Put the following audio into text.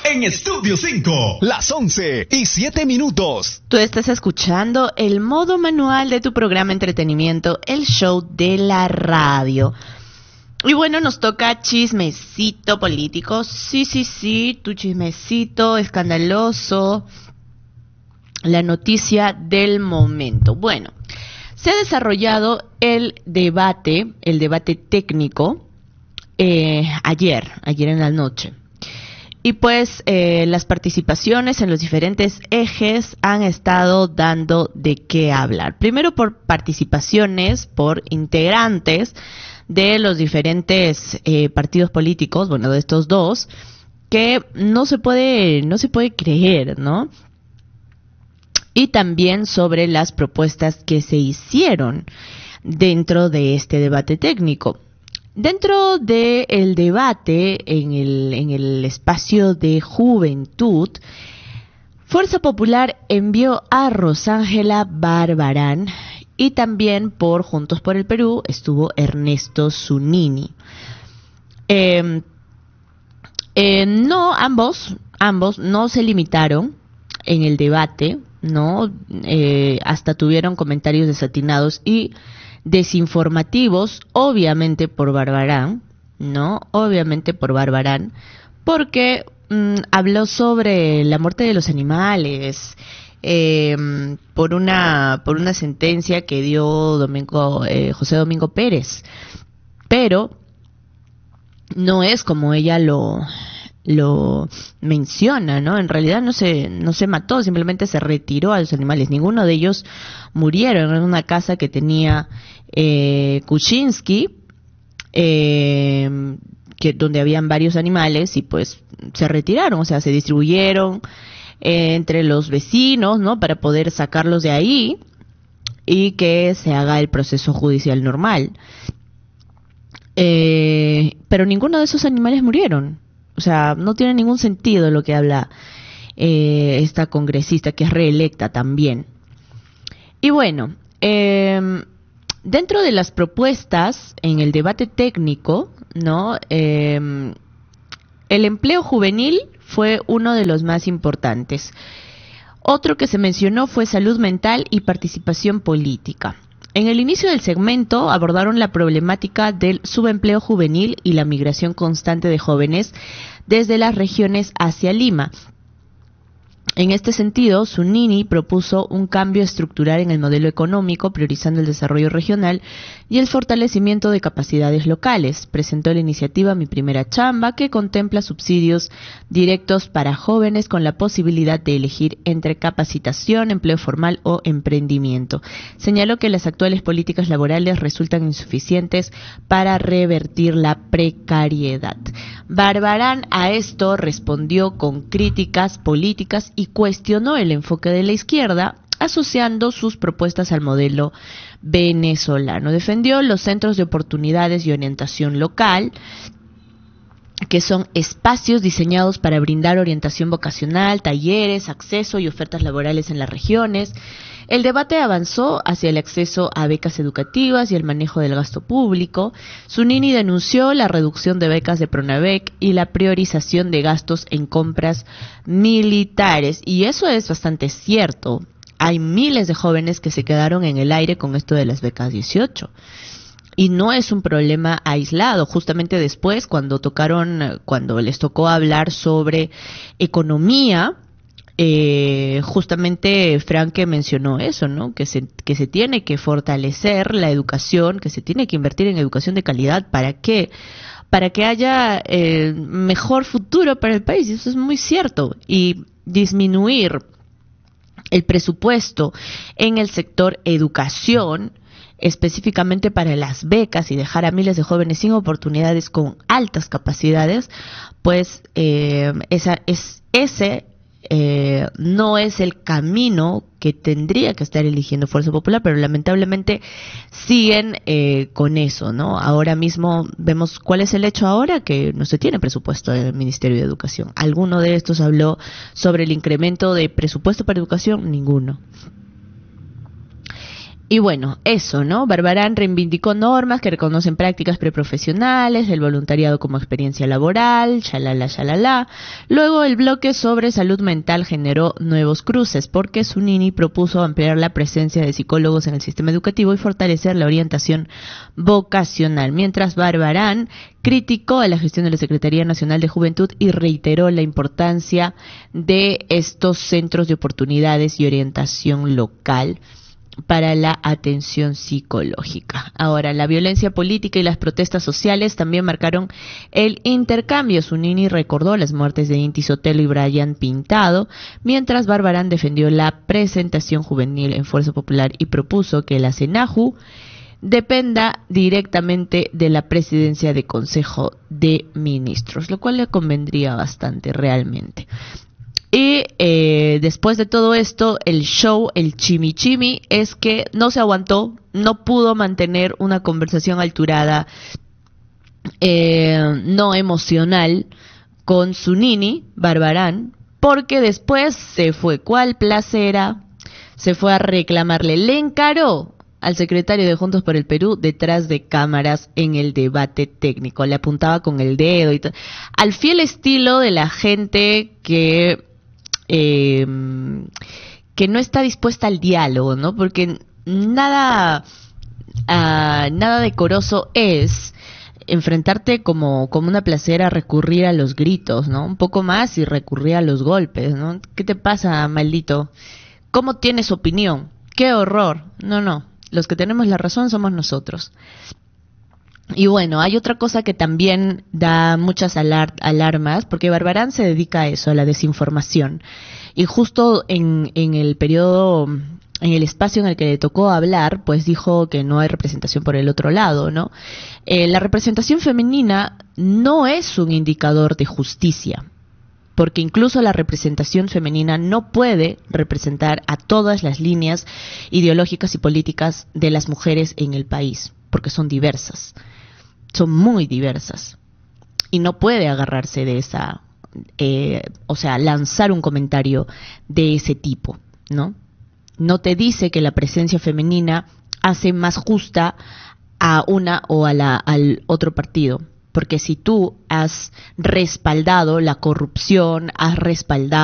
en Estudio 5, las 11:07. Tú estás escuchando el modo manual de tu programa entretenimiento, el show de la radio. Y bueno, nos toca chismecito político. Sí, tu chismecito escandaloso. La noticia del momento. Bueno, se ha desarrollado el debate técnico ayer en la noche. Y pues las participaciones en los diferentes ejes han estado dando de qué hablar. Primero por participaciones, por integrantes de los diferentes partidos políticos, bueno, de estos dos, que no se puede creer, ¿no? Y también sobre las propuestas que se hicieron dentro de este debate técnico. Dentro del debate, en el espacio de juventud, Fuerza Popular envió a Rosángela Barbarán y también por Juntos por el Perú estuvo Ernesto Zunini. No, ambos no se limitaron en el debate, ¿no? Hasta tuvieron comentarios desatinados y desinformativos, obviamente por Barbarán, ¿no? Obviamente por Barbarán, porque habló sobre la muerte de los animales, por una sentencia que dio José Domingo Pérez, pero no es como ella lo menciona, ¿no? En realidad no se mató, simplemente se retiró a los animales. Ninguno de ellos murieron en una casa que tenía Kuczynski, donde habían varios animales y pues se retiraron, o sea, se distribuyeron entre los vecinos, ¿no? Para poder sacarlos de ahí y que se haga el proceso judicial normal. Pero ninguno de esos animales murieron. O sea, no tiene ningún sentido lo que habla esta congresista, que es reelecta también. Y bueno, dentro de las propuestas en el debate técnico, ¿no? El empleo juvenil fue uno de los más importantes. Otro que se mencionó fue salud mental y participación política. En el inicio del segmento abordaron la problemática del subempleo juvenil y la migración constante de jóvenes desde las regiones hacia Lima. En este sentido, Zunini propuso un cambio estructural en el modelo económico, priorizando el desarrollo regional y el fortalecimiento de capacidades locales. Presentó la iniciativa Mi Primera Chamba, que contempla subsidios directos para jóvenes con la posibilidad de elegir entre capacitación, empleo formal o emprendimiento. Señaló que las actuales políticas laborales resultan insuficientes para revertir la precariedad. Barbarán a esto respondió con críticas políticas y cuestionó el enfoque de la izquierda, asociando sus propuestas al modelo venezolano. Defendió los centros de oportunidades y orientación local, que son espacios diseñados para brindar orientación vocacional, talleres, acceso y ofertas laborales en las regiones. El debate avanzó hacia el acceso a becas educativas y el manejo del gasto público. Zunini denunció la reducción de becas de Pronavec y la priorización de gastos en compras militares. Y eso es bastante cierto. Hay miles de jóvenes que se quedaron en el aire con esto de las becas 18. Y no es un problema aislado. Justamente después, cuando les tocó hablar sobre economía, justamente Franke mencionó eso, ¿no? Que se tiene que fortalecer la educación, que se tiene que invertir en educación de calidad. ¿Para qué? Para que haya mejor futuro para el país. Y eso es muy cierto. Y disminuir el presupuesto en el sector educación, específicamente para las becas, y dejar a miles de jóvenes sin oportunidades con altas capacidades, pues ese no es el camino que tendría que estar eligiendo Fuerza Popular, pero lamentablemente siguen con eso, ¿no? Ahora mismo vemos cuál es el hecho ahora, que no se tiene presupuesto del Ministerio de Educación. ¿Alguno de estos habló sobre el incremento de presupuesto para educación? Ninguno. Y bueno, eso, ¿no? Barbarán reivindicó normas que reconocen prácticas preprofesionales, el voluntariado como experiencia laboral, shalala, shalala. Luego el bloque sobre salud mental generó nuevos cruces, porque Zunini propuso ampliar la presencia de psicólogos en el sistema educativo y fortalecer la orientación vocacional, mientras Barbarán criticó a la gestión de la Secretaría Nacional de Juventud y reiteró la importancia de estos centros de oportunidades y orientación local para la atención psicológica. Ahora, la violencia política y las protestas sociales también marcaron el intercambio. Zunini recordó las muertes de Inti Sotelo y Brian Pintado, mientras Barbarán defendió la presentación juvenil en Fuerza Popular y propuso que la CENAJU dependa directamente de la presidencia de Consejo de Ministros, lo cual le convendría bastante realmente. Y después de todo esto, el show, el chimichimi, es que no se aguantó, no pudo mantener una conversación alturada, no emocional, con Zunini, Barbarán, porque después se fue cual placera, se fue a reclamarle, le encaró al secretario de Juntos por el Perú detrás de cámaras en el debate técnico, le apuntaba con el dedo y al fiel estilo de la gente que no está dispuesta al diálogo, ¿no? Porque nada decoroso es enfrentarte como una placera a recurrir a los gritos, ¿no? Un poco más y recurrir a los golpes, ¿no? ¿Qué te pasa, maldito? ¿Cómo tienes opinión? ¡Qué horror! No, los que tenemos la razón somos nosotros. Y bueno, hay otra cosa que también da muchas alarmas, porque Barbarán se dedica a eso, a la desinformación. Y justo en el periodo, en el espacio en el que le tocó hablar, pues dijo que no hay representación por el otro lado, ¿no? La representación femenina no es un indicador de justicia, porque incluso la representación femenina no puede representar a todas las líneas ideológicas y políticas de las mujeres en el país, porque son diversas. Son muy diversas y no puede agarrarse de esa, lanzar un comentario de ese tipo, ¿no? No te dice que la presencia femenina hace más justa a una o al otro partido, porque si tú has respaldado la corrupción, has respaldado